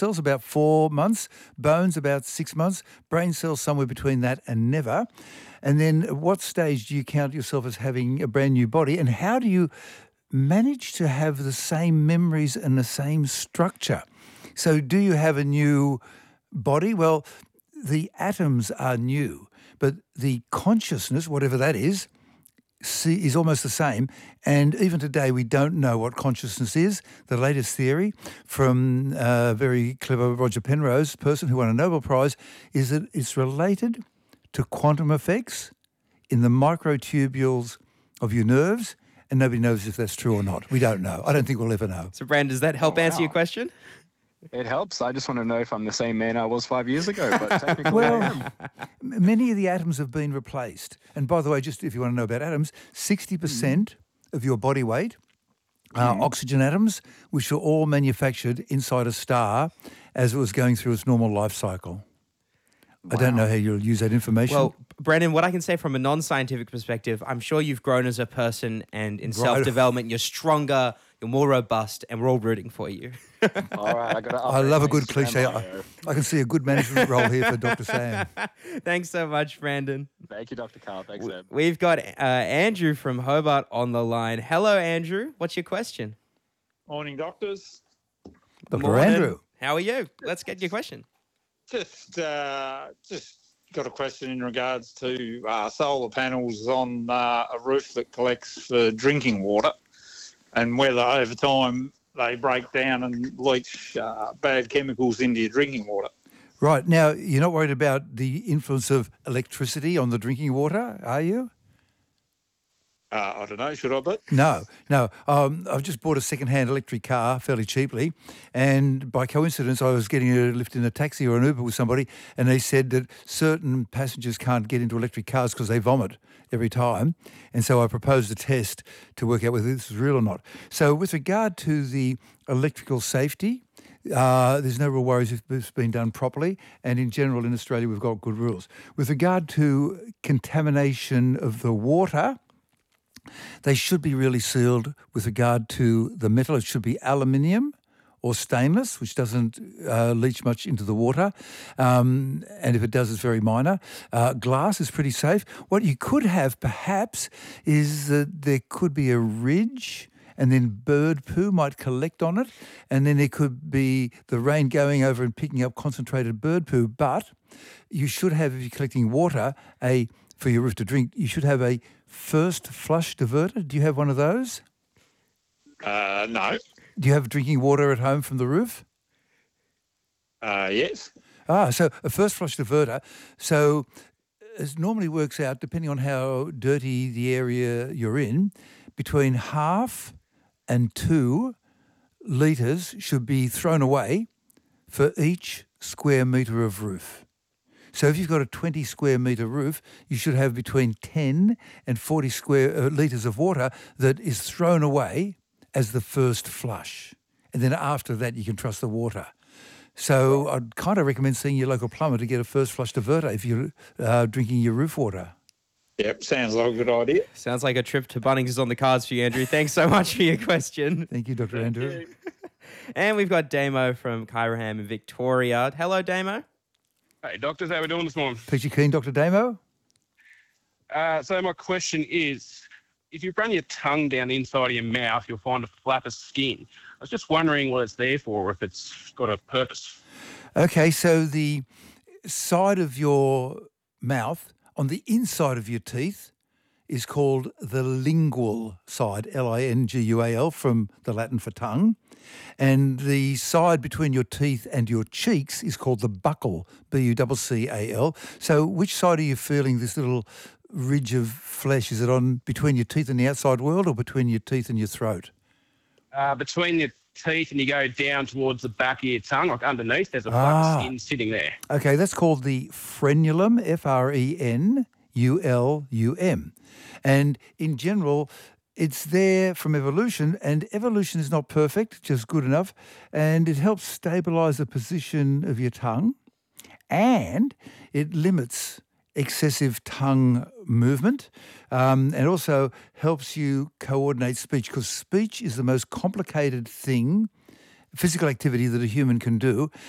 cells about 4 months, bones about 6 months, brain cells somewhere between that and never. And then at what stage do you count yourself as having a brand new body, and how do you manage to have the same memories and the same structure? So do you have a new body? Well, the atoms are new, but the consciousness, whatever that is almost the same. And even today, we don't know what consciousness is. The latest theory from very clever Roger Penrose, person who won a Nobel Prize, is that it's related to quantum effects in the microtubules of your nerves, and nobody knows if that's true or not. We don't know. I don't think we'll ever know. So, Brandon, does that help answer your question? It helps. I just want to know if I'm the same man I was 5 years ago, but technically I am. Many of the atoms have been replaced. And by the way, just if you want to know about atoms, 60% of your body weight are oxygen atoms, which were all manufactured inside a star as it was going through its normal life cycle. Wow. I don't know how you'll use that information. Well, Brandon, what I can say from a non-scientific perspective, I'm sure you've grown as a person, and in self-development, you're stronger, you're more robust, and we're all rooting for you. All right, I love a good cliche. I can see a good management role here for Dr. Sam. Thanks so much, Brandon. Thank you, Dr. Carl. Thanks, Sam. We've got Andrew from Hobart on the line. Hello, Andrew. What's your question? Morning, doctors. Dr. Andrew. How are you? Let's get your question. Just got a question in regards to solar panels on a roof that collects for drinking water, and whether over time they break down and leach bad chemicals into your drinking water. Right. Now, you're not worried about the influence of electricity on the drinking water, are you? I don't know, should I be? No. I've just bought a second-hand electric car fairly cheaply, and by coincidence I was getting a lift in a taxi or an Uber with somebody, and they said that certain passengers can't get into electric cars because they vomit every time. And so I proposed a test to work out whether this is real or not. So with regard to the electrical safety, there's no real worries if it's been done properly, and in general in Australia we've got good rules. With regard to contamination of the water, they should be really sealed with regard to the metal. It should be aluminium or stainless, which doesn't leach much into the water. And if it does, it's very minor. Glass is pretty safe. What you could have, perhaps, is that there could be a ridge, and then bird poo might collect on it, and then there could be the rain going over and picking up concentrated bird poo. But you should have, if you're collecting water, for your roof to drink, you should have a first flush diverter. Do you have one of those? No. Do you have drinking water at home from the roof? Yes. So a first flush diverter. So it normally works out, depending on how dirty the area you're in, between 1/2 and 2 litres should be thrown away for each square metre of roof. So if you've got a 20 square metre roof, you should have between 10 and 40 square litres of water that is thrown away as the first flush. And then after that, you can trust the water. So I'd kind of recommend seeing your local plumber to get a first flush diverter if you're drinking your roof water. Yep, sounds like a good idea. Sounds like a trip to Bunnings is on the cards for you, Andrew. Thanks so much for your question. Thank you, Dr. Andrew. And we've got Damo from Kyraham in Victoria. Hello, Damo. Hey, doctors, how are we doing this morning? Peachy keen, Dr. Damo? So my question is, if you run your tongue down the inside of your mouth, you'll find a flap of skin. I was just wondering what it's there for, or if it's got a purpose. Okay, so the side of your mouth, on the inside of your teeth, is called the lingual side, Lingual, from the Latin for tongue. And the side between your teeth and your cheeks is called the buccal, Buccal. So which side are you feeling this little ridge of flesh? Is it on between your teeth and the outside world, or between your teeth and your throat? Between your teeth, and you go down towards the back of your tongue, like underneath, there's a flap of skin sitting there. Okay, that's called the frenulum, Frenulum. And in general, it's there from evolution, and evolution is not perfect, just good enough, and it helps stabilise the position of your tongue, and it limits excessive tongue movement, and also helps you coordinate speech, because speech is the most complicated thing, physical activity that a human can do,